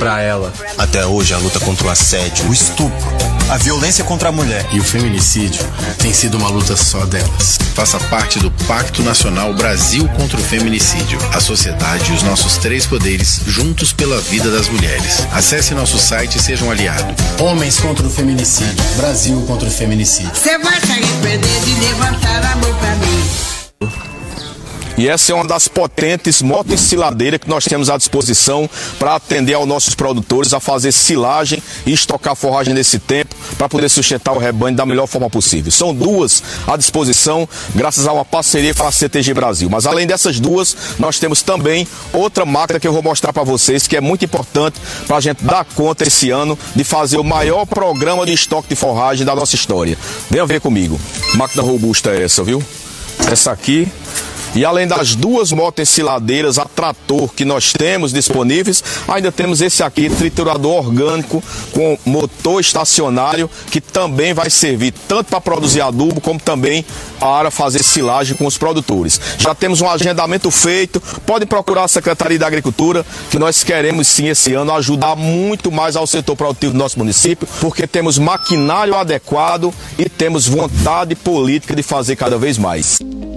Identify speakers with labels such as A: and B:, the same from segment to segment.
A: pra ela.
B: Até hoje, a luta contra o assédio, o estupro, a violência contra a mulher
C: e o feminicídio tem sido uma luta só delas. Faça parte do Pacto Nacional Brasil contra o Feminicídio. A sociedade e os nossos 3 poderes juntos pela vida das mulheres. Acesse nosso site e seja um aliado.
D: Homens contra o feminicídio. Brasil contra o feminicídio.
E: Você vai se arrepender de levantar a mão pra mim.
F: E essa é uma das potentes motoensiladeiras que nós temos à disposição para atender aos nossos produtores a fazer silagem e estocar forragem nesse tempo para poder sustentar o rebanho da melhor forma possível. São 2 à disposição, graças a uma parceria com a CTG Brasil. Mas além dessas 2, nós temos também outra máquina que eu vou mostrar para vocês, que é muito importante para a gente dar conta esse ano de fazer o maior programa de estoque de forragem da nossa história. Venha ver comigo. Máquina robusta é essa, viu? Essa aqui. E além das 2 motoensiladeiras a trator que nós temos disponíveis, ainda temos esse aqui, triturador orgânico com motor estacionário, que também vai servir tanto para produzir adubo, como também para fazer silagem com os produtores. Já temos um agendamento feito, pode procurar a Secretaria da Agricultura, que nós queremos sim esse ano ajudar muito mais ao setor produtivo do nosso município, porque temos maquinário adequado e temos vontade política de fazer cada vez mais.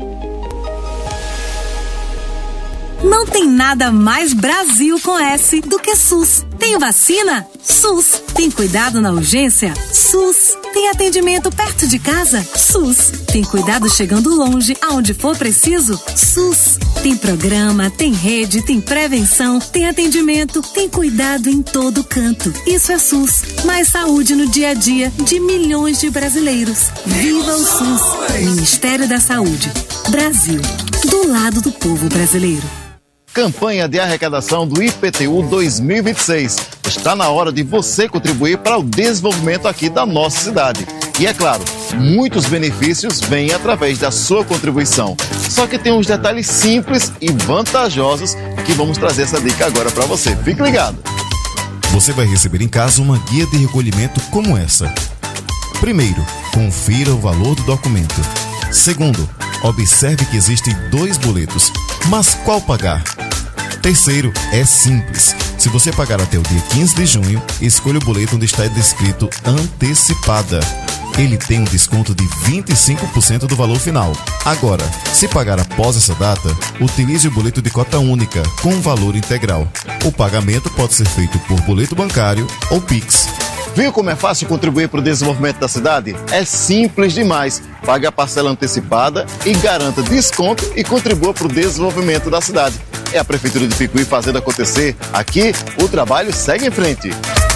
G: Não tem nada mais Brasil com S do que SUS. Tem vacina? SUS. Tem cuidado na urgência? SUS. Tem atendimento perto de casa? SUS. Tem cuidado chegando longe, aonde for preciso? SUS. Tem programa, tem rede, tem prevenção, tem atendimento, tem cuidado em todo canto. Isso é SUS. Mais saúde no dia a dia de milhões de brasileiros. Viva o SUS. Ministério da Saúde. Brasil. Do lado do povo brasileiro.
H: Campanha de arrecadação do IPTU 2026. Está na hora de você contribuir para o desenvolvimento aqui da nossa cidade. E é claro, muitos benefícios vêm através da sua contribuição. Só que tem uns detalhes simples e vantajosos que vamos trazer essa dica agora para você. Fique ligado.
I: Você vai receber em casa uma guia de recolhimento como essa. Primeiro, confira o valor do documento. Segundo, observe que existem 2 boletos, mas qual pagar? Terceiro, é simples. Se você pagar até o dia 15 de junho, escolha o boleto onde está descrito antecipada. Ele tem um desconto de 25% do valor final. Agora, se pagar após essa data, utilize o boleto de cota única com valor integral. O pagamento pode ser feito por boleto bancário ou Pix.
H: Viu como é fácil contribuir para o desenvolvimento da cidade? É simples demais. Pague a parcela antecipada e garanta desconto e contribua para o desenvolvimento da cidade. É a Prefeitura de Picuí fazendo acontecer. Aqui, o trabalho segue em frente.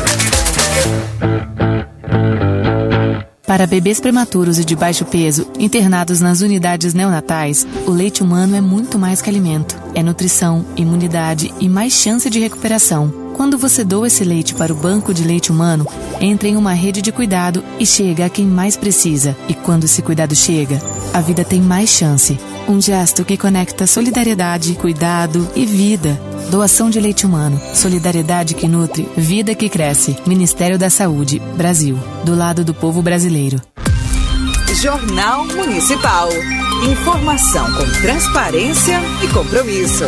J: Para bebês prematuros e de baixo peso, internados nas unidades neonatais, o leite humano é muito mais que alimento. É nutrição, imunidade e mais chance de recuperação. Quando você doa esse leite para o banco de leite humano, entra em uma rede de cuidado e chega a quem mais precisa. E quando esse cuidado chega, a vida tem mais chance. Um gesto que conecta solidariedade, cuidado e vida. Doação de leite humano. Solidariedade que nutre, vida que cresce. Ministério da Saúde, Brasil. Do lado do povo brasileiro.
K: Jornal Municipal. Informação com transparência e compromisso.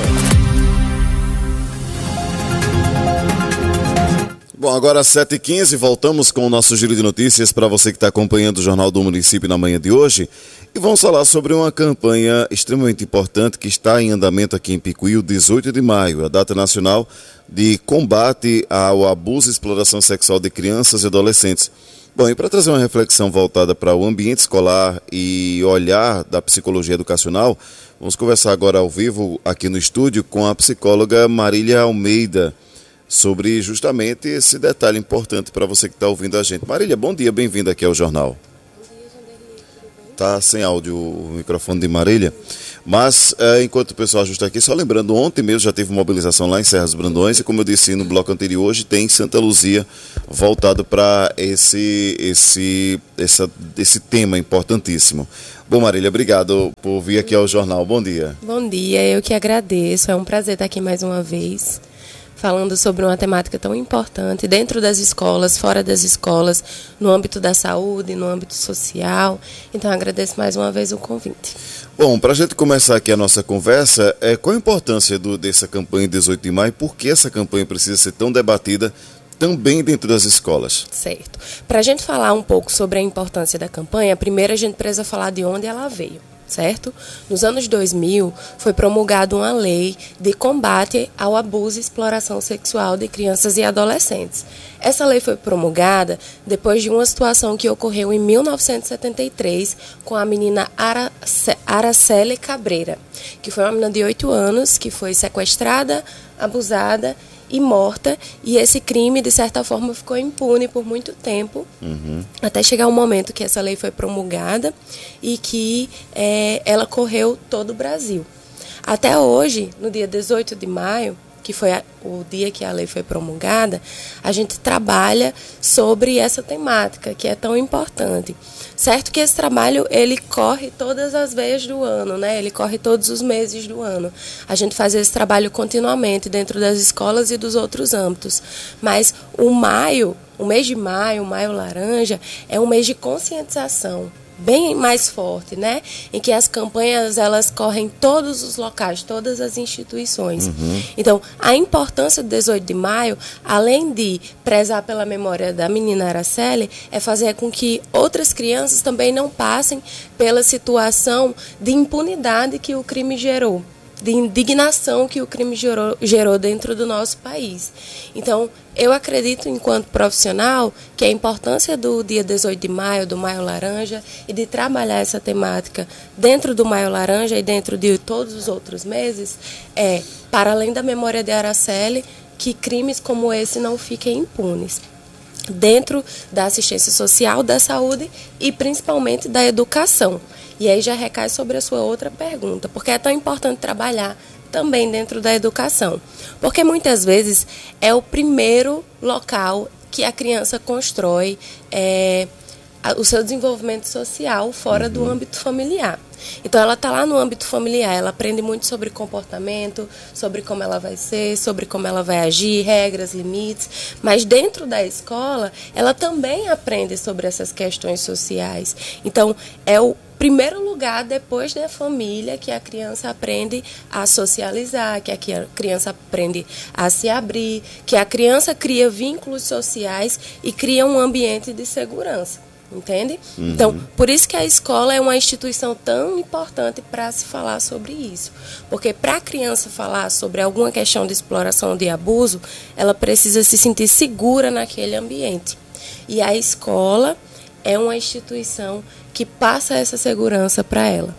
L: Bom, agora às 7h15, voltamos com o nosso giro de notícias para você que está acompanhando o Jornal do Município na manhã de hoje. E vamos falar sobre uma campanha extremamente importante que está em andamento aqui em Picuí, o 18 de maio, a data nacional de combate ao abuso e exploração sexual de crianças e adolescentes. Bom, e para trazer uma reflexão voltada para o ambiente escolar e olhar da psicologia educacional, vamos conversar agora ao vivo aqui no estúdio com a psicóloga Marília Almeida, sobre justamente esse detalhe importante para você que está ouvindo a gente. Marília, bom dia, bem-vinda aqui ao jornal.
M: Bom dia, Janderli, tudo bem?
L: Tá sem áudio o microfone de Marília, mas enquanto o pessoal ajusta aqui, só lembrando, ontem mesmo já teve mobilização lá em Serra dos Brandões e como eu disse no bloco anterior, hoje tem Santa Luzia voltado para esse tema importantíssimo. Bom, Marília, obrigado por vir aqui ao jornal, bom dia.
M: Bom dia, eu que agradeço, é um prazer estar aqui mais uma vez, falando sobre uma temática tão importante dentro das escolas, fora das escolas, no âmbito da saúde, no âmbito social. Então, agradeço mais uma vez o convite.
L: Bom, para a gente começar aqui a nossa conversa, qual a importância dessa campanha 18 de maio? Por que essa campanha precisa ser tão debatida também dentro das escolas?
M: Certo. Para a gente falar um pouco sobre a importância da campanha, primeiro a gente precisa falar de onde ela veio. Certo? Nos anos 2000, foi promulgada uma lei de combate ao abuso e exploração sexual de crianças e adolescentes. Essa lei foi promulgada depois de uma situação que ocorreu em 1973 com a menina Araceli Cabreira, que foi uma menina de 8 anos que foi sequestrada, abusada e morta, e esse crime, de certa forma, ficou impune por muito tempo, até chegar um momento que essa lei foi promulgada e que ela correu todo o Brasil. Até hoje, no dia 18 de maio, que foi o dia que a lei foi promulgada, a gente trabalha sobre essa temática, que é tão importante. Certo que esse trabalho, ele corre todas as vezes do ano, né? Ele corre todos os meses do ano. A gente faz esse trabalho continuamente dentro das escolas e dos outros âmbitos. Mas o mês de maio, o Maio Laranja, é um mês de conscientização bem mais forte, né? Em que as campanhas, elas correm todos os locais, todas as instituições. Então, a importância do 18 de maio, além de prezar pela memória da menina Araceli, é fazer com que outras crianças também não passem pela situação de impunidade que o crime gerou, de indignação que o crime gerou dentro do nosso país. Então, eu acredito, enquanto profissional, que a importância do dia 18 de maio, do Maio Laranja, e de trabalhar essa temática dentro do Maio Laranja e dentro de todos os outros meses, para além da memória de Araceli, que crimes como esse não fiquem impunes, dentro da assistência social, da saúde e principalmente da educação. E aí já recai sobre a sua outra pergunta, porque é tão importante trabalhar também dentro da educação. Porque muitas vezes é o primeiro local que a criança constrói o seu desenvolvimento social fora do âmbito familiar. Então, ela está lá no âmbito familiar, ela aprende muito sobre comportamento, sobre como ela vai ser, sobre como ela vai agir, regras, limites, mas dentro da escola, ela também aprende sobre essas questões sociais. Então, é o primeiro lugar, depois da família, que a criança aprende a socializar, que a criança aprende a se abrir, que a criança cria vínculos sociais e cria um ambiente de segurança. Entende? Então, por isso que a escola é uma instituição tão importante para se falar sobre isso. Porque para a criança falar sobre alguma questão de exploração ou de abuso, ela precisa se sentir segura naquele ambiente. E a escola é uma instituição que passa essa segurança para ela.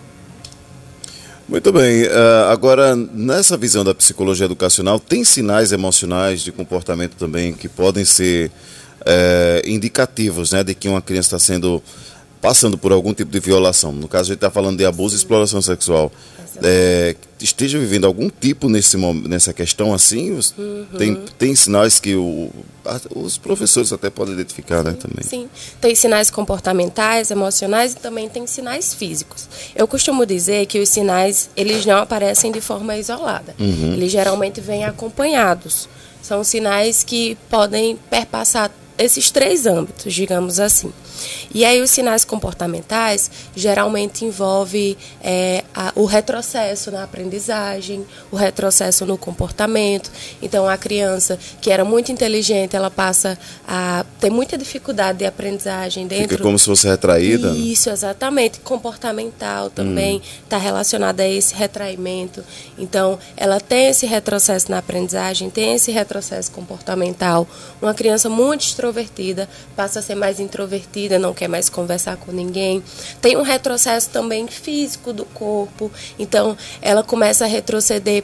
L: Muito bem. Agora, nessa visão da psicologia educacional, tem sinais emocionais de comportamento também que podem ser indicativos, né, de que uma criança está passando por algum tipo de violação. No caso, a gente está falando de abuso e exploração sexual. Esteja vivendo algum tipo nessa questão assim? Tem sinais que os professores até podem identificar, né, também?
M: Sim, tem sinais comportamentais, emocionais e também tem sinais físicos. Eu costumo dizer que os sinais, eles não aparecem de forma isolada. Eles geralmente vêm acompanhados. São sinais que podem perpassar esses 3 âmbitos, digamos assim. E aí os sinais comportamentais geralmente envolvem o retrocesso na aprendizagem, o retrocesso no comportamento. Então, a criança que era muito inteligente, ela passa a ter muita dificuldade de aprendizagem dentro...
L: Fica como se fosse retraída?
M: Isso, exatamente. Comportamental também está relacionado a esse retraimento. Então, ela tem esse retrocesso na aprendizagem, tem esse retrocesso comportamental. Uma criança muito extrovertida passa a ser mais introvertida, não quer mais conversar com ninguém. Tem um retrocesso também físico do corpo, então ela começa a retroceder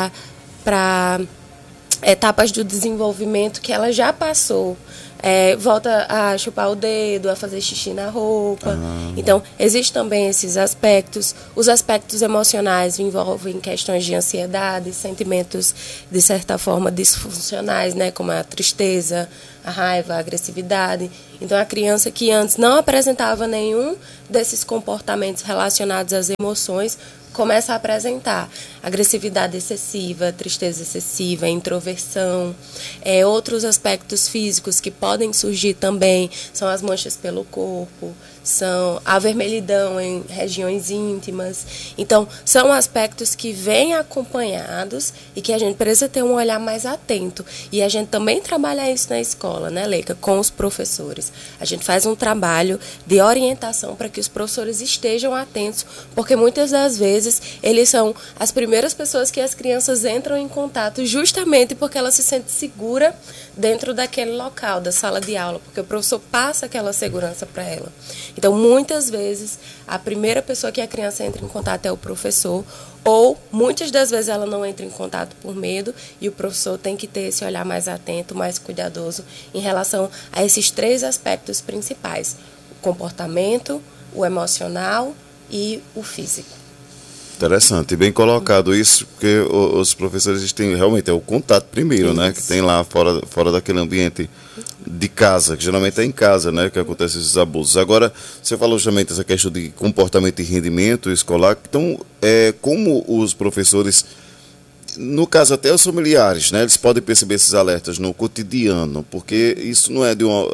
M: para etapas do desenvolvimento que ela já passou. Volta a chupar o dedo, a fazer xixi na roupa. Então, existem também esses aspectos. Os aspectos emocionais envolvem questões de ansiedade, sentimentos, de certa forma, disfuncionais, né, como a tristeza, a raiva, a agressividade. Então, a criança que antes não apresentava nenhum desses comportamentos relacionados às emoções começa a apresentar agressividade excessiva, tristeza excessiva, introversão. Outros aspectos físicos que podem surgir também são as manchas pelo corpo, são a vermelhidão em regiões íntimas. Então, são aspectos que vêm acompanhados e que a gente precisa ter um olhar mais atento. E a gente também trabalha isso na escola, né, Leica? Com os professores. A gente faz um trabalho de orientação para que os professores estejam atentos, porque muitas das vezes eles são as primeiras pessoas que as crianças entram em contato, justamente porque ela se sente segura dentro daquele local, da sala de aula, porque o professor passa aquela segurança para ela. Então, muitas vezes, a primeira pessoa que a criança entra em contato é o professor, ou muitas das vezes ela não entra em contato por medo, e o professor tem que ter esse olhar mais atento, mais cuidadoso em relação a esses 3 aspectos principais: o comportamento, o emocional e o físico.
L: Interessante, bem colocado isso, porque os professores têm realmente o contato primeiro, né, que tem lá fora daquele ambiente de casa, que geralmente é em casa, né, que acontecem esses abusos. Agora, você falou justamente essa questão de comportamento e rendimento escolar, então, como os professores, no caso até os familiares, né, eles podem perceber esses alertas no cotidiano, porque isso não é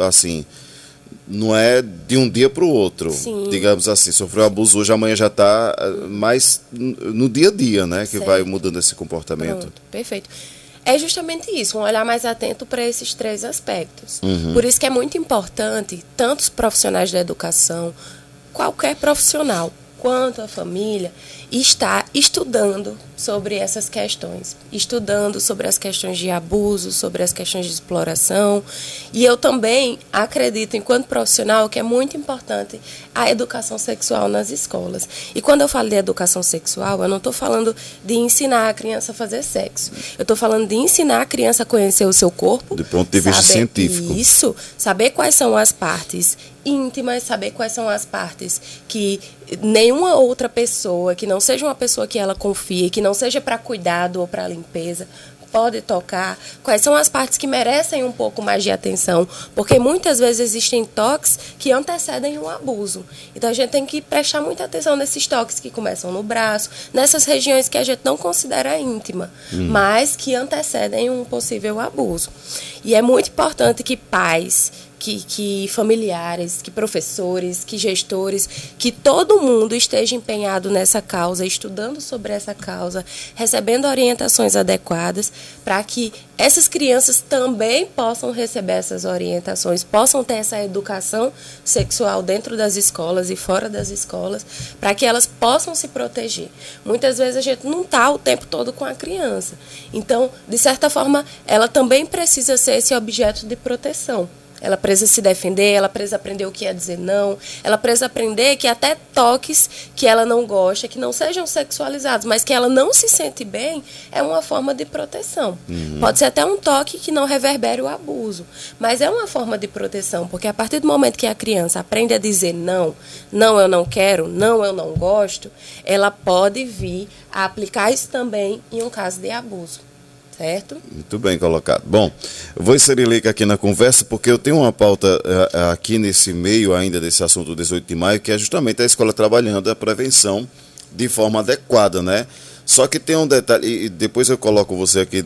L: não é de um dia para o outro. Sim. Digamos assim, sofreu abuso hoje, amanhã já está mais no dia a dia, né, que vai mudando esse comportamento.
M: Pronto, perfeito. É justamente isso, um olhar mais atento para esses 3 aspectos. Por isso que é muito importante, tanto os profissionais da educação, qualquer profissional, quanto a família, está estudando sobre essas questões, estudando sobre as questões de abuso, sobre as questões de exploração. E eu também acredito, enquanto profissional, que é muito importante a educação sexual nas escolas. E quando eu falo de educação sexual, eu não estou falando de ensinar a criança a fazer sexo. Eu estou falando de ensinar a criança a conhecer o seu corpo.
L: Do ponto de vista científico.
M: Isso, saber quais são as partes íntimas, saber quais são as partes que nenhuma outra pessoa, que não seja uma pessoa que ela confie, que não seja para cuidado ou para limpeza, pode tocar, quais são as partes que merecem um pouco mais de atenção, porque muitas vezes existem toques que antecedem o abuso. Então a gente tem que prestar muita atenção nesses toques que começam no braço, nessas regiões que a gente não considera íntima, mas que antecedem um possível abuso. E é muito importante que pais, que familiares, que professores, que gestores, que todo mundo esteja empenhado nessa causa, estudando sobre essa causa, recebendo orientações adequadas, para que essas crianças também possam receber essas orientações, possam ter essa educação sexual dentro das escolas e fora das escolas, para que elas possam se proteger. Muitas vezes a gente não está o tempo todo com a criança. Então, de certa forma, ela também precisa ser esse objeto de proteção. Ela precisa se defender, ela precisa aprender o que é dizer não, ela precisa aprender que até toques que ela não gosta, que não sejam sexualizados, mas que ela não se sente bem, é uma forma de proteção. Pode ser até um toque que não reverbere o abuso, mas é uma forma de proteção, porque a partir do momento que a criança aprende a dizer não, não eu não quero, não eu não gosto, ela pode vir a aplicar isso também em um caso de abuso. Certo?
L: Muito bem colocado. Bom, eu vou inserir Leica aqui na conversa, porque eu tenho uma pauta aqui nesse meio ainda desse assunto do 18 de maio, que é justamente a escola trabalhando a prevenção de forma adequada, né? Só que tem um detalhe, e depois eu coloco você aqui,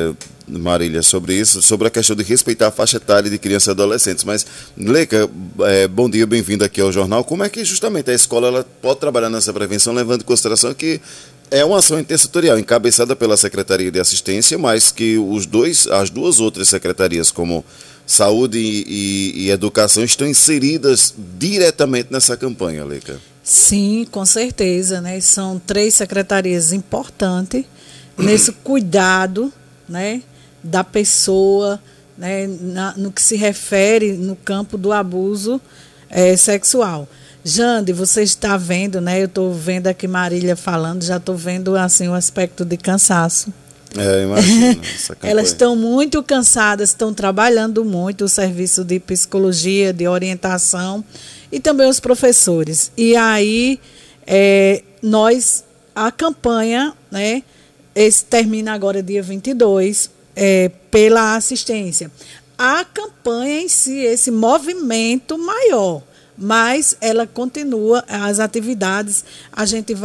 L: Marília, sobre isso, sobre a questão de respeitar a faixa etária de crianças e adolescentes. Mas, Leica, bom dia, bem-vindo aqui ao jornal. Como é que justamente a escola ela pode trabalhar nessa prevenção, levando em consideração que é uma ação intersetorial, encabeçada pela Secretaria de Assistência, mas que as duas outras secretarias, como Saúde e Educação, estão inseridas diretamente nessa campanha, Leica?
A: Sim, com certeza, né? São 3 secretarias importantes nesse cuidado, né, da pessoa, né, no que se refere no campo do abuso sexual. Jande, você está vendo, né? Eu estou vendo aqui Marília falando, já estou vendo assim o aspecto de cansaço.
L: Imagino.
A: Elas estão muito cansadas, estão trabalhando muito o serviço de psicologia, de orientação e também os professores. E aí, a campanha, né, termina agora dia 22, pela assistência. A campanha em si, esse movimento maior, mas ela continua, as atividades, a gente vai